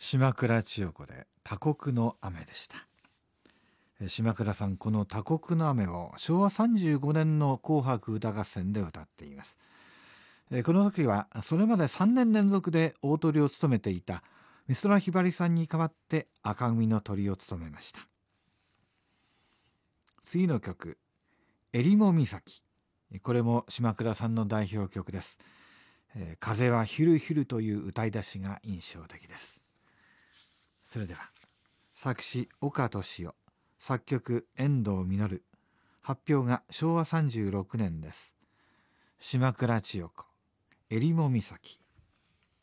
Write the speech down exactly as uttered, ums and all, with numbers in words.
島倉千代子で他国の雨でした。島倉さん、この他国の雨をしょうわさんじゅうごねんの紅白歌合戦で歌っています。この時はそれまでさんねん連続で大トリを務めていた美空ひばりさんに代わって紅組のトリを務めました。次の曲、えりも岬。これも島倉さんの代表曲です。風はヒュルヒュルという歌い出しが印象的です。それでは作詞岡敏夫、作曲遠藤実、発表がしょうわさんじゅうろくねんです。島倉千代子、えりも岬。